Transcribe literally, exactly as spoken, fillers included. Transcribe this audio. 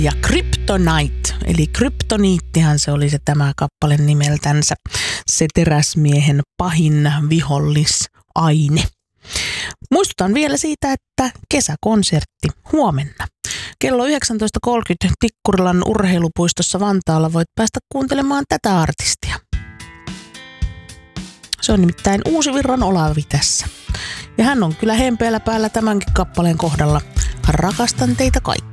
ja Kryptonite, eli kryptoniittihan se oli se tämä kappale nimeltänsä, se teräsmiehen pahin vihollisaine. Muistutan vielä siitä, että kesäkonsertti huomenna. Kello yhdeksäntoista kolmekymmentä Tikkurilan urheilupuistossa Vantaalla voit päästä kuuntelemaan tätä artistia. Se on nimittäin Uusivirran Olavi tässä. Ja hän on kyllä hempeällä päällä tämänkin kappaleen kohdalla. Rakastan teitä kaikki.